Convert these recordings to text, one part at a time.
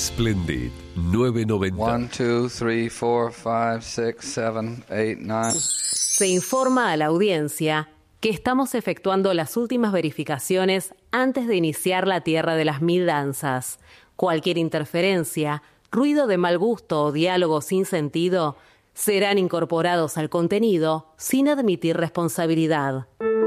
Splendid 990. 1, 2, 3, 4, 5, 6, 7, 8, 9. Se informa a la audiencia que estamos efectuando las últimas verificaciones antes de iniciar la Tierra de las Mil Danzas. Cualquier interferencia, ruido de mal gusto o diálogo sin sentido serán incorporados al contenido sin admitir responsabilidad.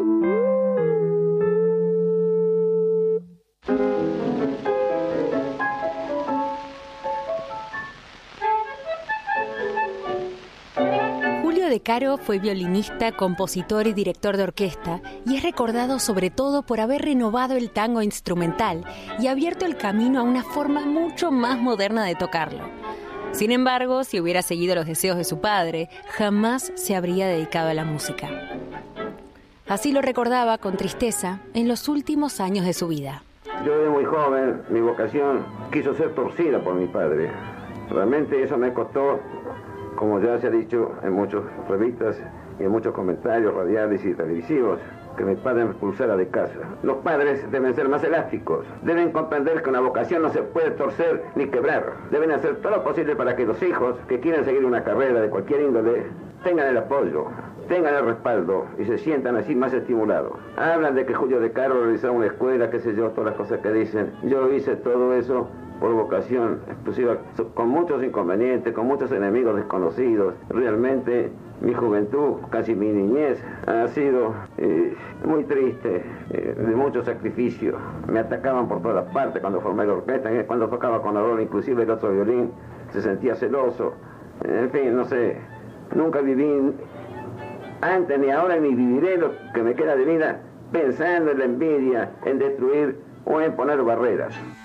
Julio De Caro fue violinista, compositor y director de orquesta y es recordado sobre todo por haber renovado el tango instrumental y abierto el camino a una forma mucho más moderna de tocarlo. Sin embargo, si hubiera seguido los deseos de su padre, jamás se habría dedicado a la música. Así lo recordaba con tristeza en los últimos años de su vida. Yo de muy joven, mi vocación quiso ser torcida por mi padre. Realmente eso me costó, como ya se ha dicho en muchas revistas y en muchos comentarios radiales y televisivos, que mi padre me expulsara de casa. Los padres deben ser más elásticos, deben comprender que una vocación no se puede torcer ni quebrar. Deben hacer todo lo posible para que los hijos que quieren seguir una carrera de cualquier índole tengan el apoyo, tengan el respaldo y se sientan así más estimulados. Hablan de que Julio De Caro realizó una escuela, qué sé yo, todas las cosas que dicen. Yo hice todo eso por vocación exclusiva, con muchos inconvenientes, con muchos enemigos desconocidos. Realmente mi juventud, casi mi niñez, ha sido muy triste, de mucho sacrificio. Me atacaban por todas partes cuando formé la orquesta, cuando tocaba con Aurora, inclusive el otro violín, se sentía celoso. En fin, no sé, nunca viví antes ni ahora ni viviré lo que me queda de vida pensando en la envidia, en destruir o en poner barreras.